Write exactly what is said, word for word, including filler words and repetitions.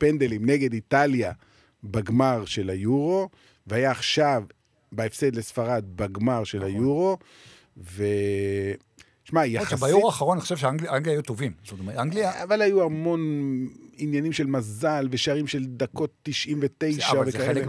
בפנדלים נגד איטליה בגמר של היורו, והיה עכשיו בהפסד לספרד בגמר של היורו, ו... שמע, יחסית... ביורו האחרון אני חושב שאנגליה היו טובים. אנגליה... אבל היו המון עניינים של מזל, ושערים של דקות תשעים ותשע וכאלה.